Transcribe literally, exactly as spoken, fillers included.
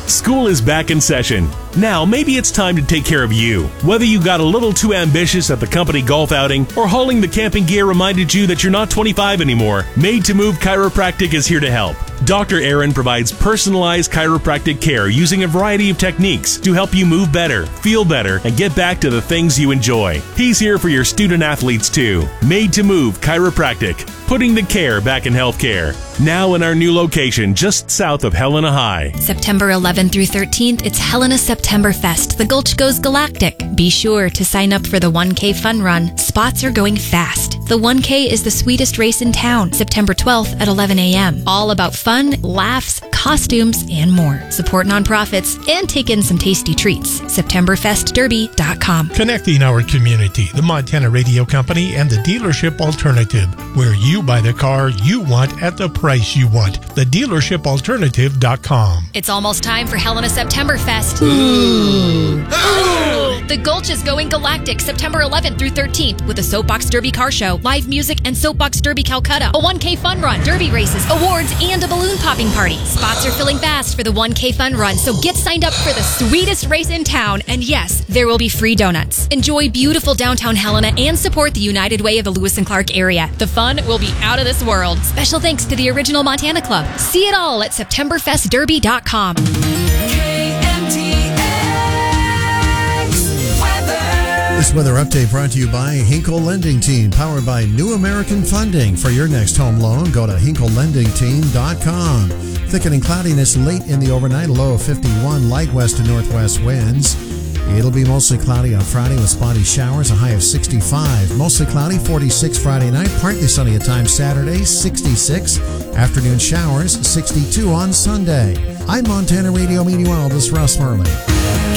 School is back in session. Now, maybe it's time to take care of you. Whether you got a little too ambitious at the company golf outing or hauling the camping gear reminded you that you're not twenty-five anymore, Made to Move Chiropractic is here to help. Doctor Aaron provides personalized chiropractic care using a variety of techniques to help you move better, feel better, and get back to the things you enjoy. He's here for your student athletes too. Made to Move Chiropractic, putting the care back in healthcare. Now in our new location just south of Helena High. September eleventh through thirteenth, it's Helena September Fest. The Gulch goes galactic. Be sure to sign up for the one K fun run. Spots are going fast. The one K is the sweetest race in town, September twelfth at eleven a.m. All about fun, laughs, costumes, and more. Support nonprofits and take in some tasty treats. September Fest Derby dot com. Connecting our community, the Montana Radio Company and the Dealership Alternative, where you buy the car you want at the price you want. the dealership alternative dot com. It's almost time for Helena September Fest. Ooh. Ooh. The Gulch is going galactic September eleventh through thirteenth with a Soapbox Derby car show, live music, and Soapbox Derby Calcutta, a one K fun run, derby races, awards, and a balloon popping party. Spots are filling fast for the one K fun run, so get signed up for the sweetest race in town. And yes, there will be free donuts. Enjoy beautiful downtown Helena and support the United Way of the Lewis and Clark area. The fun will be out of this world. Special thanks to the Original Montana Club. See it all at September Fest Derby dot com. This weather update brought to you by Hinkle Lending Team, powered by New American Funding. For your next home loan, go to hinkle lending team dot com. Thickening cloudiness late in the overnight, a low of fifty-one, light west to northwest winds. It'll be mostly cloudy on Friday with spotty showers, a high of sixty-five. Mostly cloudy, forty-six Friday night, partly sunny at times Saturday, sixty-six. Afternoon showers, sixty-two on Sunday. I'm Montana Radio meteorologist Russ Murley.